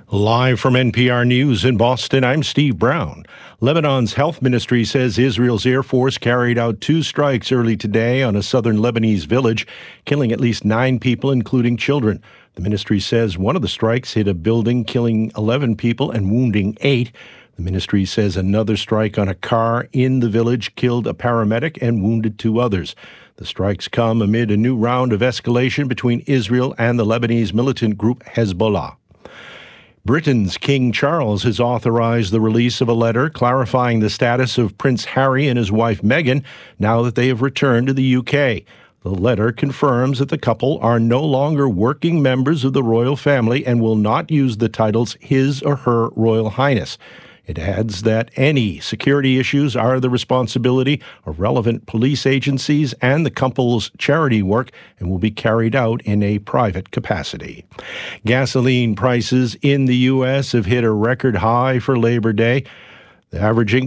Live from NPR News in Boston, I'm Steve Brown. Lebanon's health ministry says Israel's Air Force carried out 2 strikes early today on a southern Lebanese village, killing at least 9 people, including children. The ministry says one of the strikes hit a building, killing 11 people and wounding 8. The ministry says another strike on a car in the village killed a paramedic and wounded 2 others. The strikes come amid a new round of escalation between Israel and the Lebanese militant group Hezbollah. Britain's King Charles has authorized the release of a letter clarifying the status of Prince Harry and his wife Meghan now that they have returned to the UK. The letter confirms that the couple are no longer working members of the royal family and will not use the titles His or Her Royal Highness. It adds that any security issues are the responsibility of relevant police agencies and the couple's charity work and will be carried out in a private capacity. Gasoline prices in the U.S. have hit a record high for Labor Day, averaging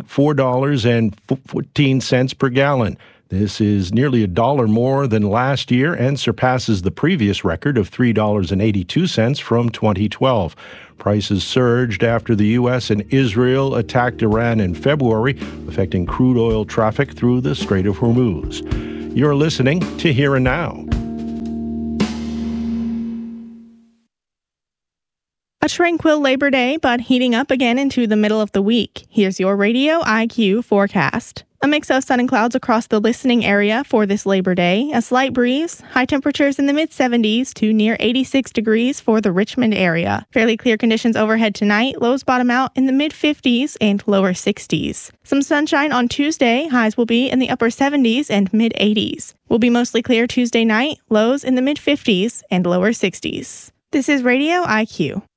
$4.14 per gallon. This is nearly $1 more than last year and surpasses the previous record of $3.82 from 2012. Prices surged after the U.S. and Israel attacked Iran in February, affecting crude oil traffic through the Strait of Hormuz. You're listening to Here and Now. A tranquil Labor Day, but heating up again into the middle of the week. Here's your Radio IQ forecast. A mix of sun and clouds across the listening area for this Labor Day. A slight breeze, high temperatures in the mid-70s to near 86 degrees for the Richmond area. Fairly clear conditions overhead tonight. Lows bottom out in the mid-50s and lower 60s. Some sunshine on Tuesday. Highs will be in the upper 70s and mid-80s. Will be mostly clear Tuesday night. Lows in the mid-50s and lower 60s. This is Radio IQ.